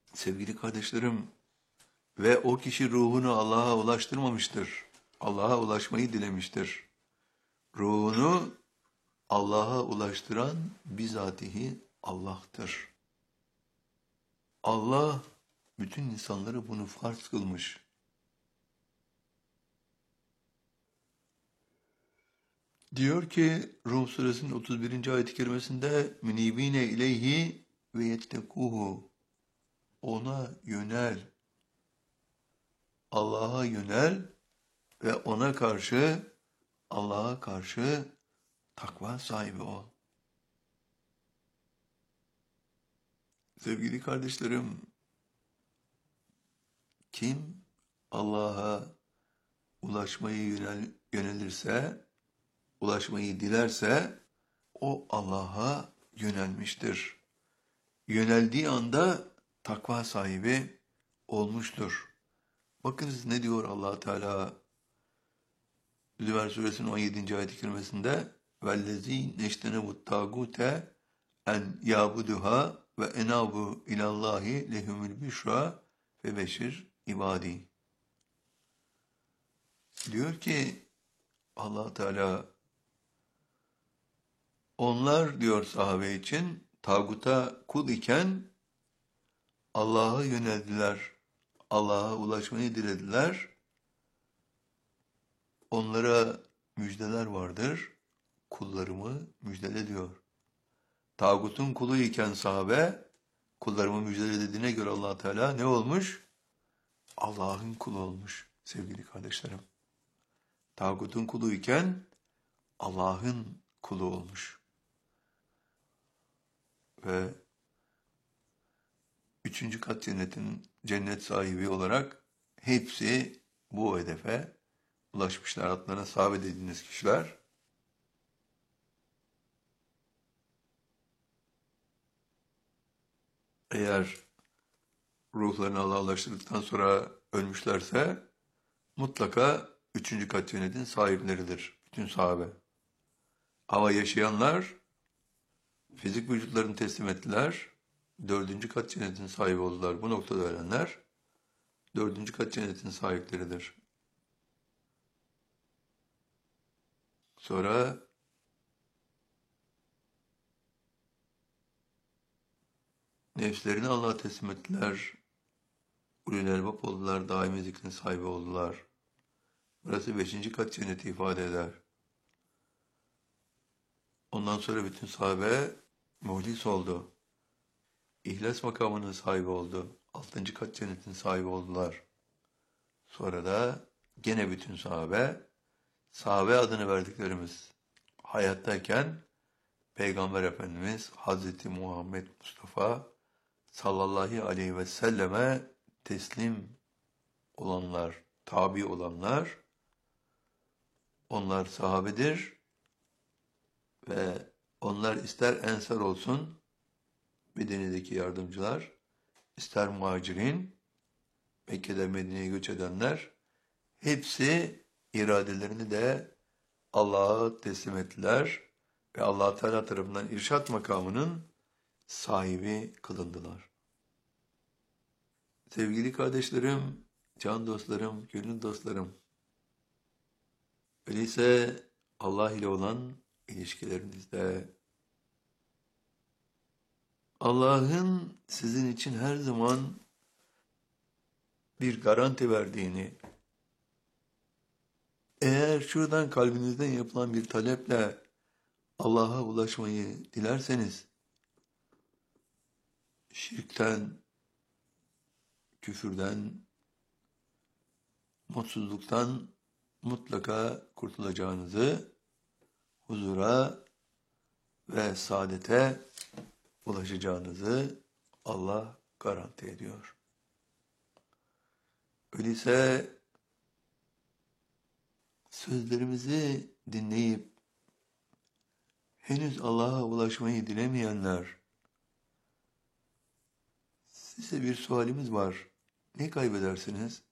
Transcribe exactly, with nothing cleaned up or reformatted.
Sevgili kardeşlerim, ve o kişi ruhunu Allah'a ulaştırmamıştır. Allah'a ulaşmayı dilemiştir. Ruhunu Allah'a ulaştıran bizatihi Allah'tır. Allah bütün insanları bunu farz kılmış. Diyor ki Rum suresinin otuz birinci ayet-i kerimesinde münibine ileyhi ve yettekuhu, ona yönel, Allah'a yönel ve ona karşı, Allah'a karşı takva sahibi ol. Sevgili kardeşlerim, kim Allah'a ulaşmayı yönel, yönelirse, ulaşmayı dilerse, o Allah'a yönelmiştir. Yöneldiği anda takva sahibi olmuştur. Bakınız ne diyor Allah Teala Zümer suresinin on yedinci ayet-i kerimesinde vellezî neştenebut tâgûte en yâbuduha ve enâbu ilallâhi lehumul büşra ve beşir ibâdî. Diyor ki Allah Teala, onlar diyor sahabe için tağuta kul iken Allah'a yöneldiler, Allah'a ulaşmayı dilediler. Onlara müjdeler vardır, kullarımı müjdele diyor. Tağutun kulu iken sahabe, kullarımı müjdele dediğine göre Allah Teala ne olmuş? Allah'ın kulu olmuş sevgili kardeşlerim. Tağutun kulu iken Allah'ın kulu olmuş. Ve üçüncü kat cennetin cennet sahibi olarak hepsi bu hedefe ulaşmışlar. Adlarına sahabe dediğiniz kişiler. Eğer ruhlarını Allah'a ulaştırdıktan sonra ölmüşlerse mutlaka üçüncü kat cennetin sahipleridir. Bütün sahabe. Ama yaşayanlar fizik vücutlarını teslim ettiler. Dördüncü kat cennetin sahibi oldular. Bu noktada ölenler dördüncü kat cennetin sahipleridir. Sonra nefslerini Allah'a teslim ettiler. Ulul elbap oldular. Daimi zikrin sahibi oldular. Burası beşinci kat cenneti ifade eder. Ondan sonra bütün sahabe muhlis oldu. İhlas makamının sahibi oldu. Altıncı kat cennetin sahibi oldular. Sonra da gene bütün sahabe, sahabe adını verdiklerimiz hayattayken Peygamber Efendimiz Hazreti Muhammed Mustafa sallallahu aleyhi ve selleme teslim olanlar, tabi olanlar, onlar sahabedir ve onlar ister ensar olsun, Medine'deki yardımcılar, ister muhacirin, Mekke'de Medine'ye göç edenler, hepsi iradelerini de Allah'a teslim ettiler ve Allah Teala tarafından irşat makamının sahibi kılındılar. Sevgili kardeşlerim, can dostlarım, gönül dostlarım, öyleyse Allah ile olan ilişkilerinizde Allah'ın sizin için her zaman bir garanti verdiğini, eğer şuradan kalbinizden yapılan bir taleple Allah'a ulaşmayı dilerseniz, şirkten, küfürden, mutsuzluktan mutlaka kurtulacağınızı, huzura ve saadete ulaşacağınızı Allah garanti ediyor. Öyleyse sözlerimizi dinleyip henüz Allah'a ulaşmayı dilemeyenler, size bir sualimiz var. Ne kaybedersiniz?